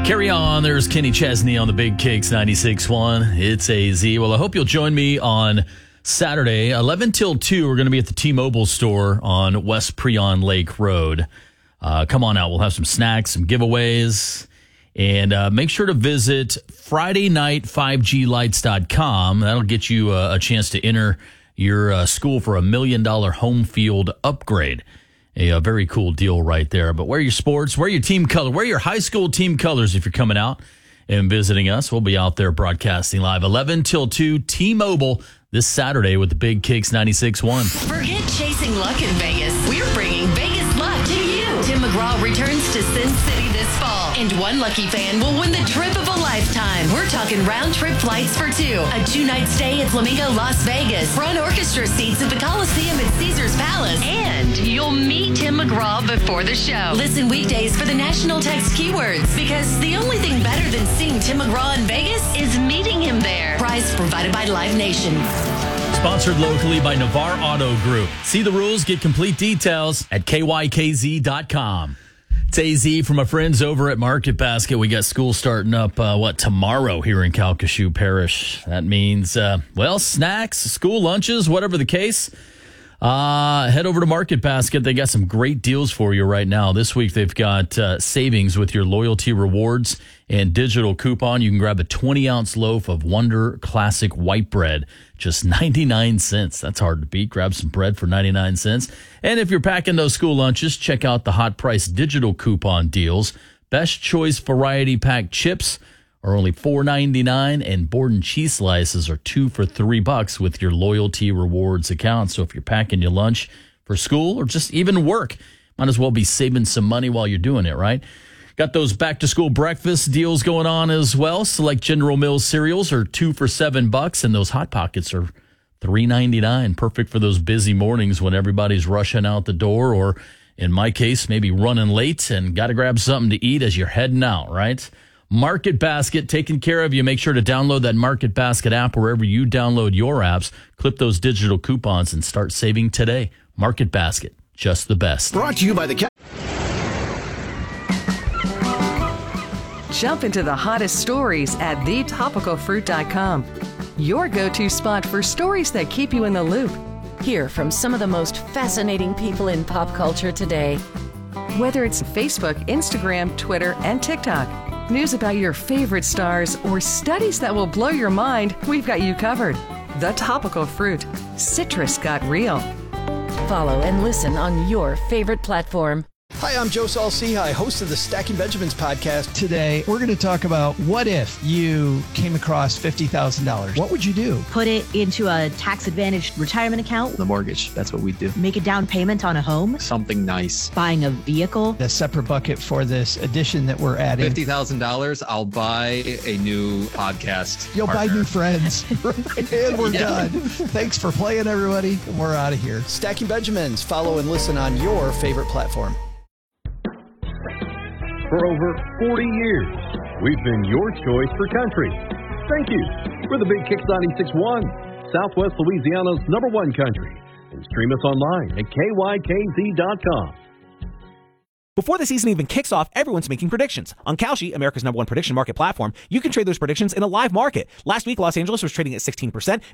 Carry on. There's Kenny Chesney on the Big Kicks 96.1. It's AZ. Well, I hope you'll join me on Saturday, 11 till 2. We're going to be at the T-Mobile store on West Preon Lake Road. Come on out. We'll have some snacks, some giveaways. And make sure to visit FridayNight5GLights.com. That'll get you a chance to enter your school for $1 million home field upgrade. A very cool deal right there. But wear your sports, wear your team color, wear your high school team colors if you're coming out and visiting us. We'll be out there broadcasting live 11 till 2, T-Mobile, this Saturday with the Big Kicks 96.1. Forget chasing luck in Vegas. We're bringing Vegas luck to you. Tim McGraw returns to Sin City this fall, and one lucky fan will win the trip of a lifetime. We're talking round-trip flights for two, a 2-night stay at Flamingo Las Vegas, front orchestra seats at the Coliseum at Caesars Palace, and you'll meet Tim McGraw before the show. Listen weekdays for the national text keywords, because the only thing better than seeing Tim McGraw in Vegas is meeting him there. Prize provided by Live Nation. Sponsored locally by Navarre Auto Group. See the rules, get complete details at kykz.com. It's AZ from our friends over at Market Basket. We got school starting up, tomorrow here in Calcasieu Parish. That means, snacks, school lunches, whatever the case. Head over to Market Basket. They got some great deals for you right now. This week they've got savings with your loyalty rewards and digital coupon. You can grab a 20-ounce loaf of Wonder Classic white bread, just 99 cents. That's hard to beat. Grab some bread for 99 cents. And if you're packing those school lunches, check out the hot price digital coupon deals. Best Choice Variety Pack chips are only $4.99, and board and cheese slices are 2 for $3 with your loyalty rewards account. So if you're packing your lunch for school or just even work, might as well be saving some money while you're doing it, right? Got those back-to-school breakfast deals going on as well. Select General Mills cereals are 2 for $7, and those Hot Pockets are $3.99. Perfect for those busy mornings when everybody's rushing out the door, or in my case, maybe running late and got to grab something to eat as you're heading out, right? Market Basket, taking care of you. Make sure to download that Market Basket app wherever you download your apps. Clip those digital coupons and start saving today. Market Basket, just the best. Brought to you by the... Jump into the hottest stories at thetopicalfruit.com. Your go-to spot for stories that keep you in the loop. Hear from some of the most fascinating people in pop culture today. Whether it's Facebook, Instagram, Twitter, and TikTok. News about your favorite stars or studies that will blow your mind, we've got you covered. The Topical Fruit. Citrus got real. Follow and listen on your favorite platform. Hi, I'm Joe Saul-Sehy, host of the Stacking Benjamins podcast. Today, we're going to talk about what if you came across $50,000? What would you do? Put it into a tax-advantaged retirement account. The mortgage, that's what we do. Make a down payment on a home. Something nice. Buying a vehicle. A separate bucket for this addition that we're adding. $50,000, I'll buy a new podcast You'll partner. buy new friends. And we're done. Thanks for playing, everybody. We're out of here. Stacking Benjamins. Follow and listen on your favorite platform. For over 40 years, we've been your choice for country. Thank you. We're the Big Kicks 96.1, Southwest Louisiana's #1 country. And stream us online at kykz.com. Before the season even kicks off, everyone's making predictions. On Kalshi, America's #1 prediction market platform, you can trade those predictions in a live market. Last week, Los Angeles was trading at 16%.